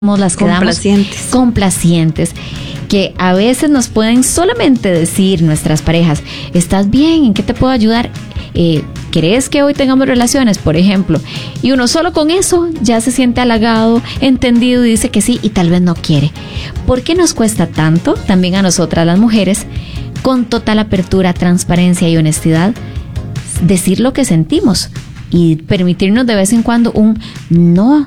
las quedamos complacientes, que a veces nos pueden solamente decir nuestras parejas, ¿estás bien? ¿En qué te puedo ayudar? ¿Querés que hoy tengamos relaciones, por ejemplo? Y uno solo con eso ya se siente halagado, entendido y dice que sí y tal vez no quiere. ¿Por qué nos cuesta tanto, también a nosotras las mujeres, con total apertura, transparencia y honestidad, decir lo que sentimos y permitirnos de vez en cuando un no,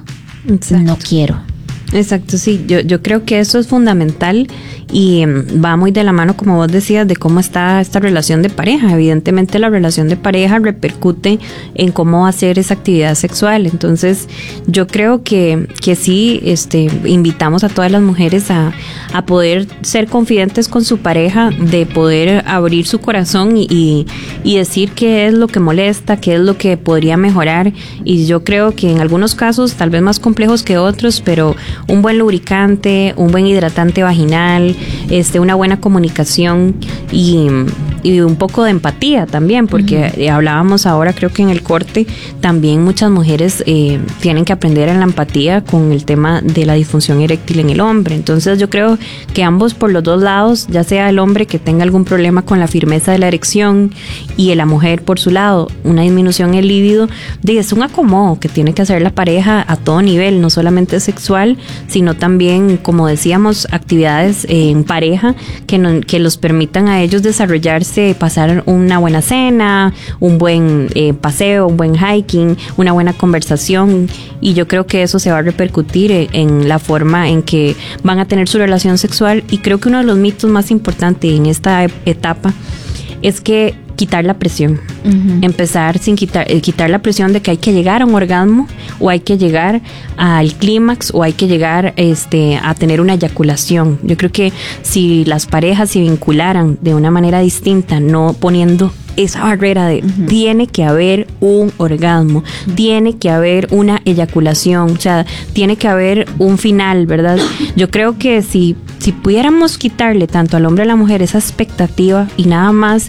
no quiero? Exacto, sí, yo creo que eso es fundamental y va muy de la mano, como vos decías, de cómo está esta relación de pareja. Evidentemente la relación de pareja repercute en cómo va a ser esa actividad sexual. Entonces yo creo que sí, invitamos a todas las mujeres a poder ser confidentes con su pareja, de poder abrir su corazón y decir qué es lo que molesta, qué es lo que podría mejorar. Y yo creo que en algunos casos, tal vez más complejos que otros, pero un buen lubricante, un buen hidratante vaginal, una buena comunicación y un poco de empatía también, porque hablábamos ahora, creo que en el corte, también muchas mujeres tienen que aprender en la empatía con el tema de la disfunción eréctil en el hombre. Entonces yo creo que ambos, por los dos lados, ya sea el hombre que tenga algún problema con la firmeza de la erección y la mujer por su lado, una disminución en el líbido, es un acomodo que tiene que hacer la pareja a todo nivel, no solamente sexual, sino también, como decíamos, actividades en pareja que los permitan a ellos desarrollarse, pasar una buena cena, un buen paseo, un buen hiking, una buena conversación, y yo creo que eso se va a repercutir en la forma en que van a tener su relación sexual. Y creo que uno de los mitos más importantes en esta etapa es que quitar la presión, empezar sin quitar la presión de que hay que llegar a un orgasmo o hay que llegar al clímax o hay que llegar a tener una eyaculación. Yo creo que si las parejas se vincularan de una manera distinta, no poniendo esa barrera de tiene que haber un orgasmo, tiene que haber una eyaculación, o sea, tiene que haber un final, ¿verdad? Yo creo que si pudiéramos quitarle tanto al hombre a la mujer esa expectativa y nada más,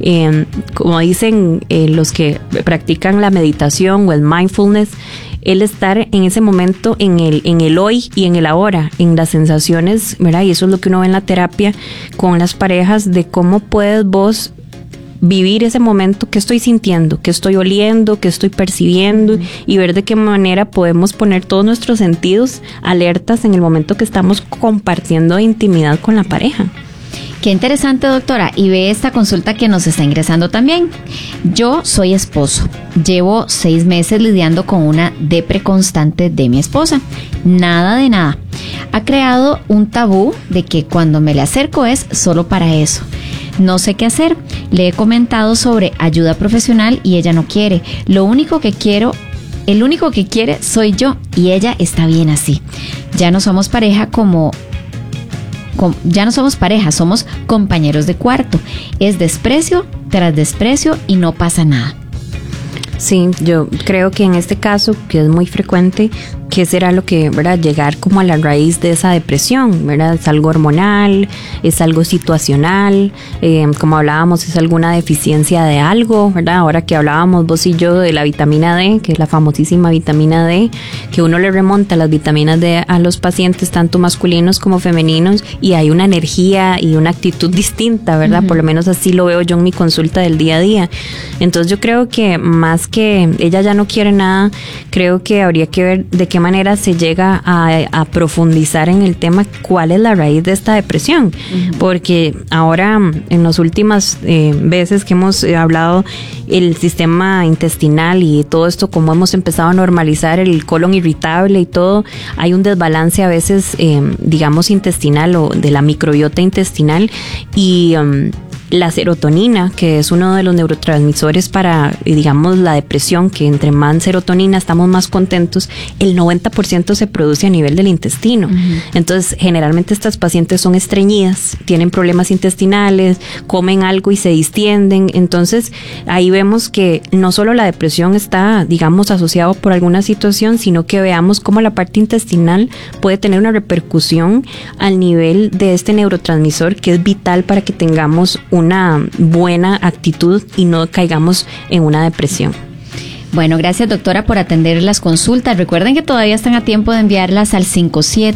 como dicen los que practican la meditación o el mindfulness, el estar en ese momento, en el hoy y en el ahora, en las sensaciones, ¿verdad? Y eso es lo que uno ve en la terapia con las parejas, de cómo puedes vos vivir ese momento, qué estoy sintiendo, qué estoy oliendo, qué estoy percibiendo, y ver de qué manera podemos poner todos nuestros sentidos alertas en el momento que estamos compartiendo intimidad con la pareja. Qué interesante, doctora. Y ve esta consulta que nos está ingresando también. Yo soy esposo. Llevo 6 meses lidiando con una depre constante de mi esposa. Nada de nada. Ha creado un tabú de que cuando me le acerco es solo para eso. No sé qué hacer. Le he comentado sobre ayuda profesional y ella no quiere. El único que quiere soy yo y ella está bien así. Ya no somos pareja somos compañeros de cuarto. Es desprecio tras desprecio y no pasa nada. Sí, yo creo que en este caso, que es muy frecuente, ¿qué será lo que, verdad, llegar como a la raíz de esa depresión, verdad? Es algo hormonal, es algo situacional, como hablábamos, es alguna deficiencia de algo, verdad? Ahora que hablábamos vos y yo de la vitamina D, que es la famosísima vitamina D, que uno le remonta las vitaminas D a los pacientes, tanto masculinos como femeninos, y hay una energía y una actitud distinta, ¿verdad? Por lo menos así lo veo yo en mi consulta del día a día. Entonces yo creo que más que ella ya no quiere nada, creo que habría que ver de qué manera se llega a profundizar en el tema, cuál es la raíz de esta depresión, porque ahora en las últimas veces que hemos hablado el sistema intestinal y todo esto, como hemos empezado a normalizar el colon irritable y todo, hay un desbalance a veces digamos intestinal o de la microbiota intestinal, y la serotonina, que es uno de los neurotransmisores para, digamos, la depresión, que entre más serotonina estamos más contentos, el 90% se produce a nivel del intestino. Entonces, generalmente estas pacientes son estreñidas, tienen problemas intestinales, comen algo y se distienden. Entonces, ahí vemos que no solo la depresión está, digamos, asociado por alguna situación, sino que veamos cómo la parte intestinal puede tener una repercusión al nivel de este neurotransmisor, que es vital para que tengamos una buena actitud y no caigamos en una depresión. Bueno, gracias, doctora, por atender las consultas. Recuerden que todavía están a tiempo de enviarlas al 57